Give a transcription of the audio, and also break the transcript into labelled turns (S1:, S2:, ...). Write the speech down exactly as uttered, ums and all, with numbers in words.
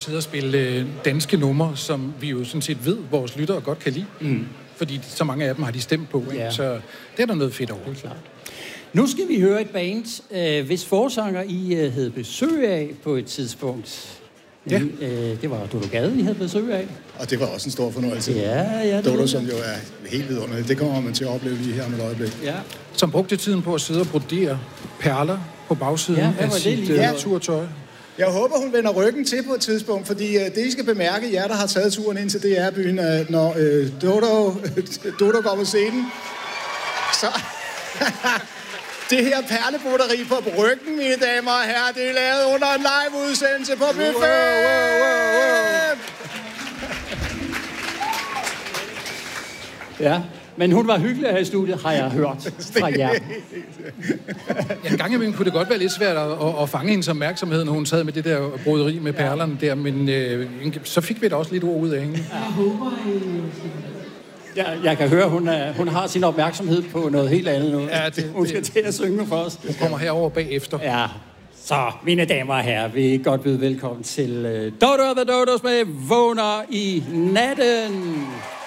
S1: sidde og spille øh, danske numre, som vi jo sådan set ved, vores lyttere godt kan lide. Mm. Fordi så mange af dem har de stemt på, ikke? Ja. Så det er der noget fedt over. Det er klart.
S2: Nu skal vi høre et band, øh, hvis forsanger I øh, havde besøg af på et tidspunkt.
S1: Ja.
S2: Øh, det var Dodo Gade, I havde besøg af.
S3: Og det var også en stor fornøjelse.
S2: Ja, ja. Det
S3: Dodo, som jo er helt vidunderligt. Det kommer man til at opleve lige her med et øjeblik.
S2: Ja.
S1: Som brugte tiden på at sidde og brodere perler på bagsiden
S2: ja,
S1: af sit uh, turtøj.
S3: Jeg håber, hun vender ryggen til på et tidspunkt, fordi uh, det, I skal bemærke, jer, der har taget turen ind til D R-byen, uh, når uh, Dodo, Dodo går på scenen, så... Det her perlebroderi på ryggen, mine damer og herrer, det er lavet under en live-udsendelse på Buffet! Wow, wow, wow, wow.
S2: Ja, men hun var hyggelig her i studiet, har jeg hørt fra jer.
S1: Ja, en gang imellem kunne det godt være lidt svært at, at, at fange hendes opmærksomhed, når hun sad med det der broderi med perlerne der, men øh, så fik vi da også lidt ord ud af hende.
S4: Jeg håber,
S2: Ja, jeg kan høre, hun, er, hun har sin opmærksomhed på noget helt andet nu.
S1: Ja, det,
S2: hun skal til at synge for os.
S1: Hun kommer herover bagefter.
S2: Ja, så mine damer og herrer, vi er godt byde velkommen til uh, Dodo og The Dodos med Vågner i natten.